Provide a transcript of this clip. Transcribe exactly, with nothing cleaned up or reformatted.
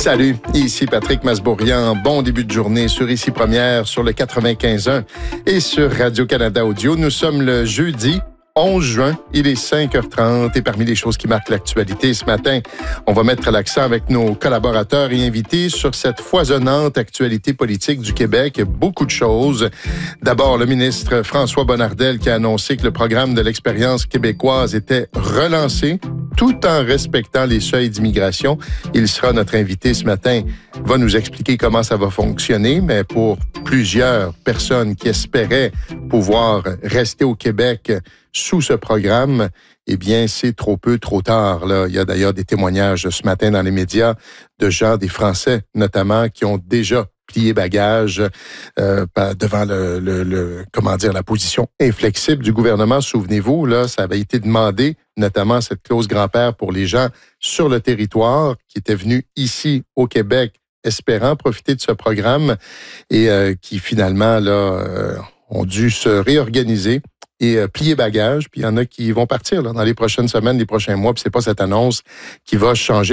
Salut, ici Patrick Masbourian. Bon début de journée sur Ici Première, sur le quatre-vingt-quinze point un et sur Radio-Canada Audio. Nous sommes le jeudi onze juin, il est cinq heures trente et parmi les choses qui marquent l'actualité ce matin, on va mettre l'accent avec nos collaborateurs et invités sur cette foisonnante actualité politique du Québec. Beaucoup de choses. D'abord, le ministre François Bonnardel qui a annoncé que le programme de l'expérience québécoise était relancé tout en respectant les seuils d'immigration. Il sera notre invité ce matin, va nous expliquer comment ça va fonctionner, mais pour plusieurs personnes qui espéraient pouvoir rester au Québec sous ce programme, eh bien, c'est trop peu, trop tard. Là. Il y a d'ailleurs des témoignages ce matin dans les médias de gens, des Français notamment, qui ont déjà plié bagage euh, devant le, le, le, comment dire, la position inflexible du gouvernement. Souvenez-vous, là, ça avait été demandé, notamment cette clause grand-père pour les gens sur le territoire qui étaient venus ici au Québec espérant profiter de ce programme et euh, qui finalement là euh, ont dû se réorganiser et euh, plier bagage. Puis il y en a qui vont partir là, dans les prochaines semaines, les prochains mois. Puis c'est pas cette annonce qui va changer